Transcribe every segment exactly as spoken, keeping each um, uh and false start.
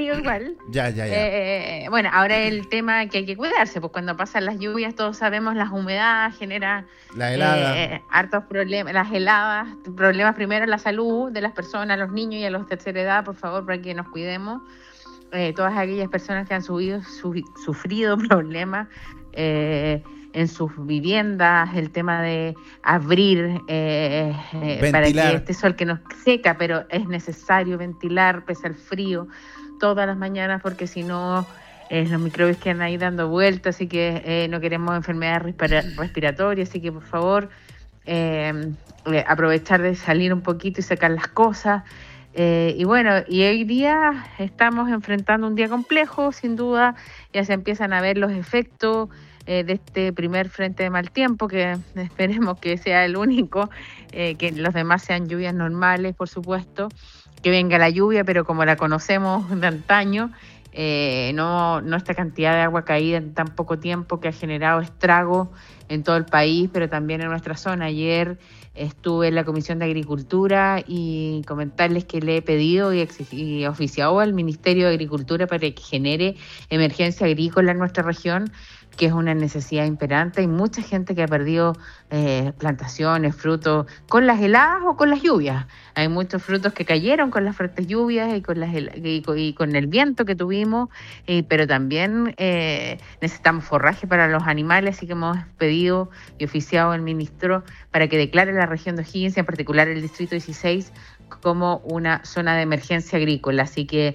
frío igual. Ya, ya, ya. Eh, bueno, ahora el tema que hay que cuidarse, pues cuando pasan las lluvias, todos sabemos, las humedades genera La helada. eh, hartos problemas, las heladas, problemas primero en la salud de las personas, a los niños y a los de tercera edad, por favor, para que nos cuidemos. Eh, todas aquellas personas que han subido, su, sufrido problemas eh, en sus viviendas, el tema de abrir eh, eh, para que este sol que nos seca, pero es necesario ventilar pese al frío todas las mañanas, porque si no eh, los microbios quedan ahí dando vueltas, así que eh, no queremos enfermedades respira- respiratorias, así que por favor eh, eh, aprovechar de salir un poquito y sacar las cosas. Eh, y bueno, y hoy día estamos enfrentando un día complejo, sin duda, ya se empiezan a ver los efectos eh, de este primer frente de mal tiempo, que esperemos que sea el único, eh, que los demás sean lluvias normales, por supuesto, que venga la lluvia, pero como la conocemos de antaño, eh, no, no esta cantidad de agua caída en tan poco tiempo que ha generado estragos en todo el país, pero también en nuestra zona. Ayer estuve en la Comisión de Agricultura y comentarles que le he pedido y, exig- y oficiado al Ministerio de Agricultura para que genere emergencia agrícola en nuestra región, que es una necesidad imperante. Hay mucha gente que ha perdido eh, plantaciones, frutos, con las heladas o con las lluvias. Hay muchos frutos que cayeron con las fuertes lluvias y con, las hel- y con, y con el viento que tuvimos, eh, pero también eh, necesitamos forraje para los animales, así que hemos pedido y oficiado al ministro para que declare la región de O'Higgins, en particular el distrito dieciséis, como una zona de emergencia agrícola. Así que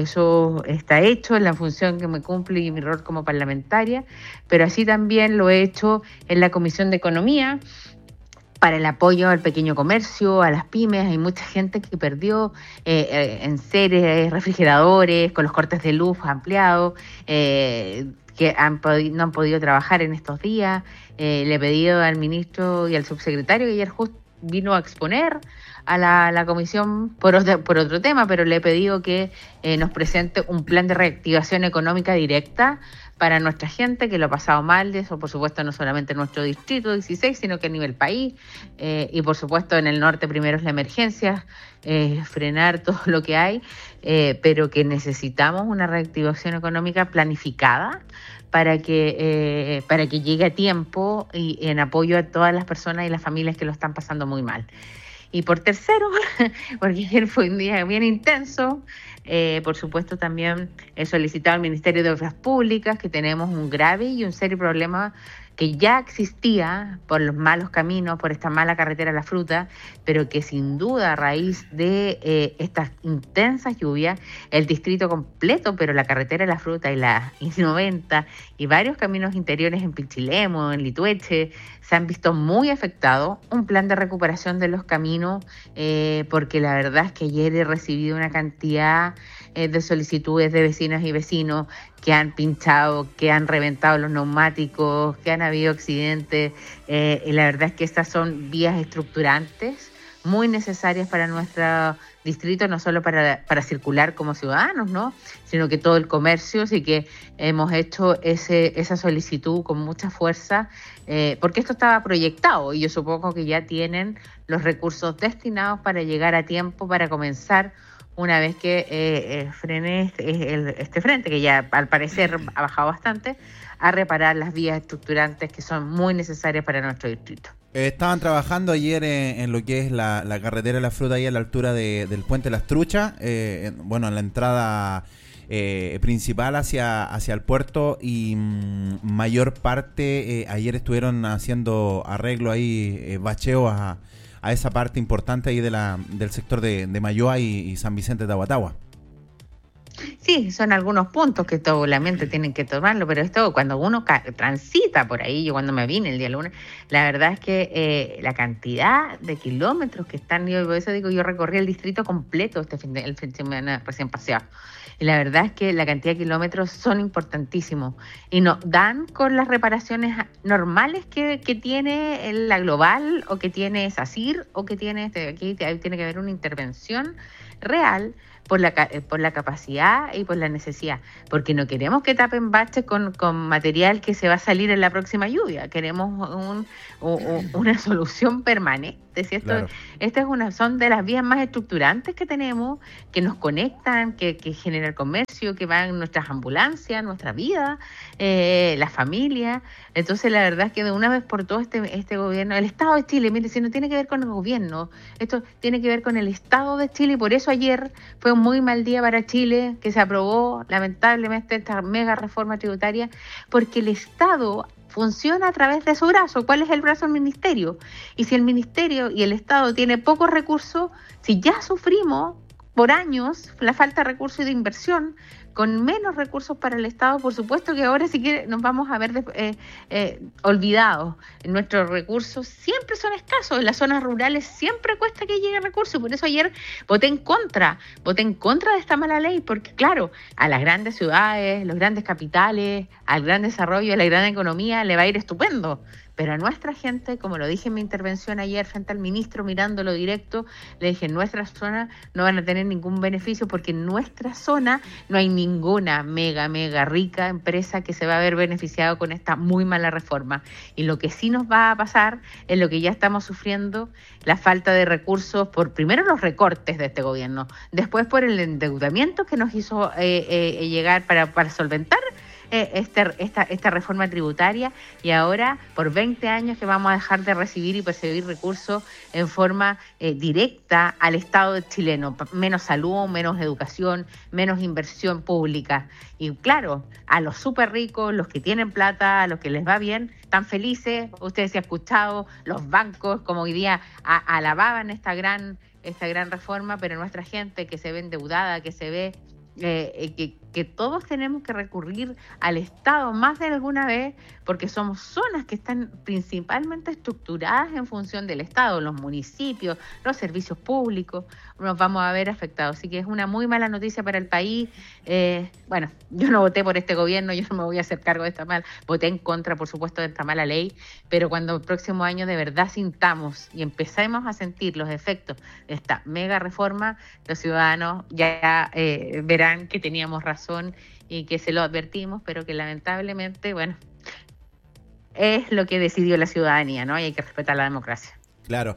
eso está hecho en la función que me cumple y mi rol como parlamentaria, pero así también lo he hecho en la Comisión de Economía para el apoyo al pequeño comercio, a las pymes. Hay mucha gente que perdió eh, eh, enseres, refrigeradores, con los cortes de luz ampliados, eh, que han podi- no han podido trabajar en estos días. Eh, le he pedido al ministro y al subsecretario, que ayer justo vino a exponer a la, la comisión por otro, por otro tema, pero le he pedido que eh, nos presente un plan de reactivación económica directa para nuestra gente, que lo ha pasado mal, de eso por supuesto no solamente en nuestro distrito dieciséis, sino que a nivel país, eh, y por supuesto en el norte primero es la emergencia, eh, frenar todo lo que hay, eh, pero que necesitamos una reactivación económica planificada para que eh, para que llegue a tiempo y en apoyo a todas las personas y las familias que lo están pasando muy mal. Y por tercero, porque ayer fue un día bien intenso, eh, por supuesto también he solicitado al Ministerio de Obras Públicas, que tenemos un grave y un serio problema que ya existía por los malos caminos, por esta mala carretera La Fruta, pero que sin duda a raíz de eh, estas intensas lluvias, el distrito completo, pero la carretera La Fruta y la I noventa y varios caminos interiores en Pichilemu, en Litueche, se han visto muy afectados. Un plan de recuperación de los caminos, eh, porque la verdad es que ayer he recibido una cantidad eh, de solicitudes de vecinas y vecinos que han pinchado, que han reventado los neumáticos, que han habido accidentes, eh, y la verdad es que estas son vías estructurantes muy necesarias para nuestro distrito, no solo para, para circular como ciudadanos, ¿no?, sino que todo el comercio. Así que hemos hecho ese, esa solicitud con mucha fuerza, eh, porque esto estaba proyectado y yo supongo que ya tienen los recursos destinados para llegar a tiempo para comenzar una vez que eh, eh, frene este, el, este frente, que ya al parecer ha bajado bastante, a reparar las vías estructurantes que son muy necesarias para nuestro distrito. Eh, estaban trabajando ayer en, en lo que es la, la carretera de La Fruta, ahí a la altura de, del puente Las Truchas, eh, en, bueno, en la entrada eh, principal hacia, hacia el puerto, y mmm, mayor parte, eh, ayer estuvieron haciendo arreglo ahí, eh, bacheo a, a esa parte importante ahí de la, del sector de, de Mayoa y, y San Vicente de Aguatagua. Sí, son algunos puntos que todo la mente tienen que tomarlo, pero esto cuando uno ca- transita por ahí, yo cuando me vine el día lunes, la verdad es que eh, la cantidad de kilómetros que están, yo por eso digo, yo recorrí el distrito completo este fin de, el fin de semana recién paseado, y la verdad es que la cantidad de kilómetros son importantísimos y nos dan con las reparaciones normales que, que tiene la Global o que tiene SACIR o que tiene, este, aquí tiene que haber una intervención real por la, por la capacidad y por la necesidad, porque no queremos que tapen baches con, con material que se va a salir en la próxima lluvia, queremos un, un, una solución permanente. Si esto, claro. Esta es una, son de las vías más estructurantes que tenemos, que nos conectan, que, que generan comercio, que van nuestras ambulancias, nuestra vida, eh, la familia. Entonces la verdad es que de una vez por todo este, este gobierno, el Estado de Chile, mire, si no tiene que ver con el gobierno, esto tiene que ver con el Estado de Chile, y por eso ayer fue un muy mal día para Chile, que se aprobó lamentablemente esta mega reforma tributaria, porque el Estado funciona a través de su brazo. ¿Cuál es el brazo del ministerio? Y si el ministerio y el Estado tiene pocos recursos, si ya sufrimos por años la falta de recursos y de inversión, con menos recursos para el Estado, por supuesto que ahora sí que nos vamos a ver eh, eh, olvidados. Nuestros recursos siempre son escasos, en las zonas rurales siempre cuesta que lleguen recursos, por eso ayer voté en contra, voté en contra de esta mala ley, porque claro, a las grandes ciudades, los grandes capitales, al gran desarrollo, a la gran economía le va a ir estupendo, pero a nuestra gente, como lo dije en mi intervención ayer frente al ministro mirándolo directo, le dije, en nuestra zona no van a tener ningún beneficio porque en nuestra zona no hay ninguna mega, mega rica empresa que se va a ver beneficiado con esta muy mala reforma. Y lo que sí nos va a pasar es lo que ya estamos sufriendo, la falta de recursos por primero los recortes de este gobierno, después por el endeudamiento que nos hizo eh, eh, llegar para, para solventar Este, esta, esta reforma tributaria, y ahora por veinte años que vamos a dejar de recibir y percibir recursos en forma eh, directa al Estado chileno, menos salud, menos educación, menos inversión pública. Y claro, a los súper ricos, los que tienen plata, a los que les va bien, están felices. Ustedes se han escuchado, los bancos como hoy día a, alababan esta gran, esta gran reforma, pero nuestra gente que se ve endeudada, que se ve Eh, que, que todos tenemos que recurrir al Estado más de alguna vez, porque somos zonas que están principalmente estructuradas en función del Estado, los municipios, los servicios públicos, nos vamos a ver afectados. Así que es una muy mala noticia para el país. Eh, bueno, yo no voté por este gobierno, yo no me voy a hacer cargo de esta mala, voté en contra, por supuesto, de esta mala ley, pero cuando el próximo año de verdad sintamos y empecemos a sentir los efectos de esta mega reforma, los ciudadanos ya eh, verán que teníamos razón y que se lo advertimos, pero que lamentablemente, bueno, es lo que decidió la ciudadanía, ¿no? Y hay que respetar la democracia. Claro.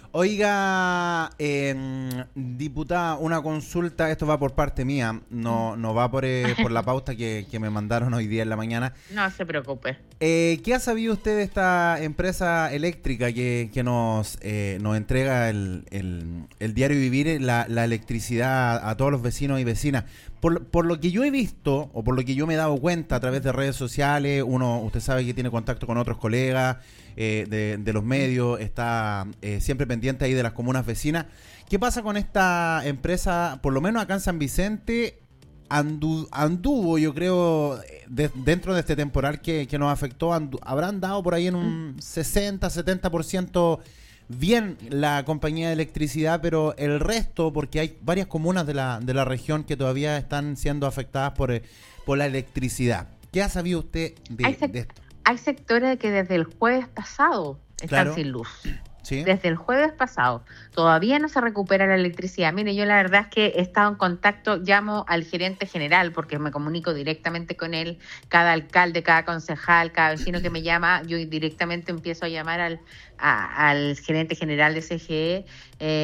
Oiga, eh, diputada, una consulta, esto va por parte mía, no, no va por, eh, por la pauta que, que me mandaron hoy día en la mañana. No se preocupe. Eh, ¿Qué ha sabido usted de esta empresa eléctrica que, que nos, eh, nos entrega el, el, el diario vivir, la, la electricidad a todos los vecinos y vecinas? Por, por lo que yo he visto, o por lo que yo me he dado cuenta a través de redes sociales, uno, usted sabe que tiene contacto con otros colegas eh, de, de los medios, está eh, siempre pendiente ahí de las comunas vecinas. ¿Qué pasa con esta empresa? Por lo menos acá en San Vicente andu, anduvo, yo creo, de, dentro de este temporal que, que nos afectó, andu, habrán dado por ahí en un sesenta, setenta por ciento bien la compañía de electricidad, pero el resto, porque hay varias comunas de la, de la región que todavía están siendo afectadas por, por la electricidad. ¿Qué ha sabido usted de, hay sec- de esto? Hay sectores que desde el jueves pasado están claro. sin luz. ¿Sí? Desde el jueves pasado. Todavía no se recupera la electricidad. Mire, yo la verdad es que he estado en contacto, llamo al gerente general porque me comunico directamente con él, cada alcalde, cada concejal, cada vecino que me llama, yo directamente empiezo a llamar al, a, al gerente general de C G E. Eh,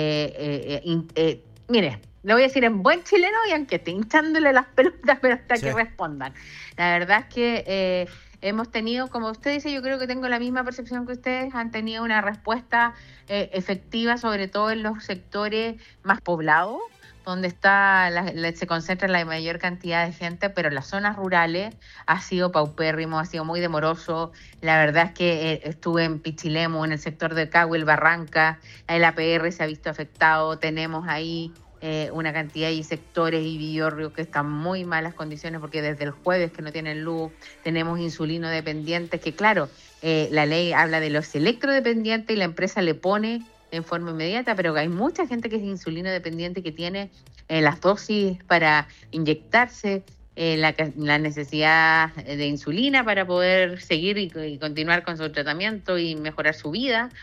eh, eh, eh, mire, le voy a decir en buen chileno y aunque esté hinchándole las pelotas, pero hasta sí. que respondan. La verdad es que eh, hemos tenido, como usted dice, yo creo que tengo la misma percepción que ustedes, han tenido una respuesta eh, efectiva, sobre todo en los sectores más poblados, donde está la, la, se concentra la mayor cantidad de gente, pero en las zonas rurales ha sido paupérrimo, ha sido muy demoroso. La verdad es que eh, estuve en Pichilemu, en el sector de Cahuil, Barranca, el A P R se ha visto afectado, tenemos ahí Eh, una cantidad de sectores y villorrios que están en muy malas condiciones porque desde el jueves que no tienen luz, tenemos insulino dependientes que claro, eh, la ley habla de los electrodependientes y la empresa le pone en forma inmediata, pero hay mucha gente que es insulino dependiente que tiene eh, las dosis para inyectarse, eh, la, la necesidad de insulina para poder seguir y, y continuar con su tratamiento y mejorar su vida.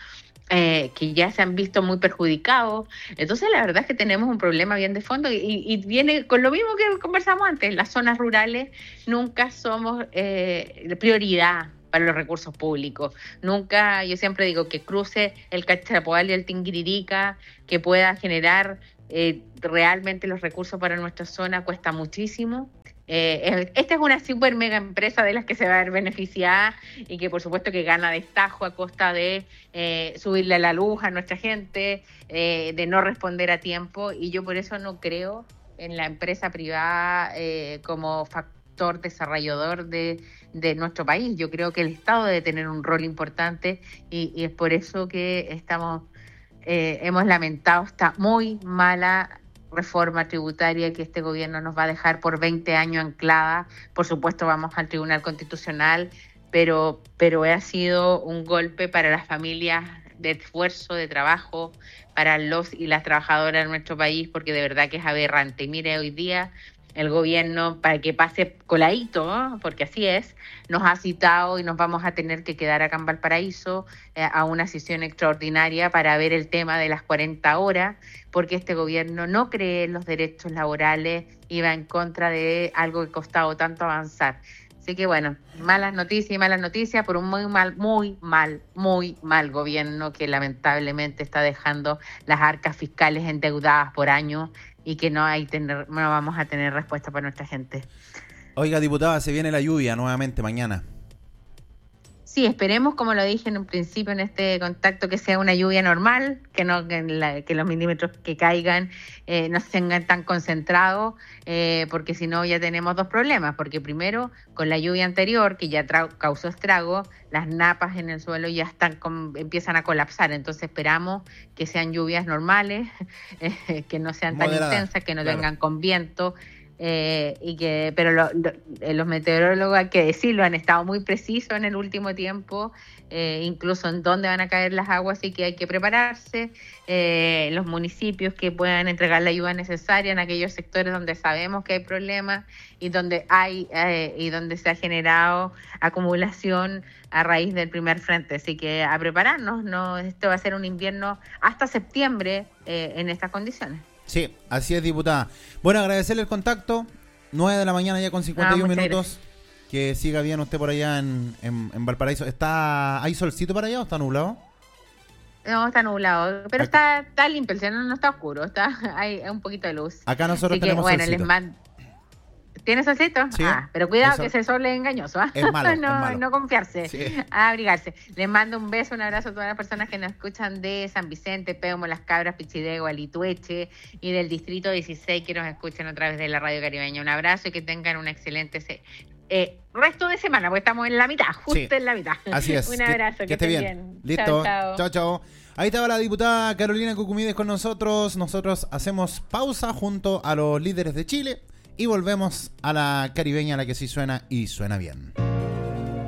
eh, que ya se han visto muy perjudicados. Entonces la verdad es que tenemos un problema bien de fondo y, y viene con lo mismo que conversamos antes. Las zonas rurales nunca somos eh, prioridad para los recursos públicos. Nunca, yo siempre digo que cruce el Cachapoal y el Tinguiririca, que pueda generar eh, realmente los recursos para nuestra zona, cuesta muchísimo. Eh, esta es una super mega empresa de las que se va a ver beneficiada y que por supuesto que gana destajo a costa de eh, subirle la luz a nuestra gente, eh, de no responder a tiempo, y yo por eso no creo en la empresa privada eh, como factor desarrollador de, de nuestro país. Yo creo que el Estado debe tener un rol importante y, y es por eso que estamos eh, hemos lamentado esta muy mala reforma tributaria que este gobierno nos va a dejar por veinte años anclada. Por supuesto vamos al Tribunal Constitucional, pero, pero ha sido un golpe para las familias de esfuerzo, de trabajo, para los y las trabajadoras de nuestro país, porque de verdad que es aberrante. Mire, hoy día el gobierno, para que pase coladito, ¿no? Porque así es, nos ha citado y nos vamos a tener que quedar acá en Valparaíso eh, a una sesión extraordinaria para ver el tema de las cuarenta horas, porque este gobierno no cree en los derechos laborales y va en contra de algo que ha costado tanto avanzar. Así que bueno, malas noticias y malas noticias por un muy mal, muy mal, muy mal gobierno que lamentablemente está dejando las arcas fiscales endeudadas por años y que no hay tener, no vamos a tener respuesta para nuestra gente. Oiga, diputada, se viene la lluvia nuevamente mañana. Sí, esperemos, como lo dije en un principio en este contacto, que sea una lluvia normal, que no que, la, que los milímetros que caigan eh, no se tengan tan concentrados, eh, porque si no ya tenemos dos problemas, porque primero, con la lluvia anterior, que ya tra- causó estrago, las napas en el suelo ya están con, empiezan a colapsar, entonces esperamos que sean lluvias normales, eh, que no sean tan Moderada, intensas, que no claro. vengan con viento, Eh, y que pero lo, lo, los meteorólogos, hay que decirlo, han estado muy precisos en el último tiempo, eh, incluso en dónde van a caer las aguas, así que hay que prepararse. Eh, los municipios que puedan entregar la ayuda necesaria en aquellos sectores donde sabemos que hay problemas y donde hay eh, y donde se ha generado acumulación a raíz del primer frente, así que a prepararnos. No, esto va a ser un invierno hasta septiembre eh, en estas condiciones. Sí, así es, diputada. Bueno, agradecerle el contacto. nueve de la mañana ya con cincuenta y uno ah, minutos. Gracias. Que siga bien usted por allá en, en, en Valparaíso. ¿Está, ¿Hay solcito para allá o está nublado? No, está nublado, pero está, está limpio, el cielo no está oscuro, está hay un poquito de luz. Acá nosotros Así tenemos que, bueno, solcito. Les mando. ¿Tiene solcito? Sí, ah, pero cuidado que ese sol es engañoso. ¿eh? Es malo, no, es malo. no confiarse, sí. a abrigarse. Les mando un beso, un abrazo a todas las personas que nos escuchan de San Vicente, Peumo, Las Cabras, Pichidegua, Litueche y del Distrito dieciséis que nos escuchan a través de la Radio Caribeña. Un abrazo y que tengan un excelente se- eh, resto de semana, porque estamos en la mitad, justo sí. en la mitad. Así es. Un abrazo, que, que esté bien. bien. Listo. Chao, chao, chao. Ahí estaba la diputada Carolina Cucumides con nosotros. Nosotros hacemos pausa junto a los líderes de Chile y volvemos a la caribeña, la que sí suena y suena bien.